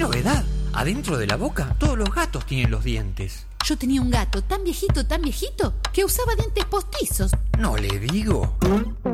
novedad! Adentro de la boca, todos los gatos tienen los dientes. Yo tenía un gato tan viejito, que usaba dientes postizos. No le digo.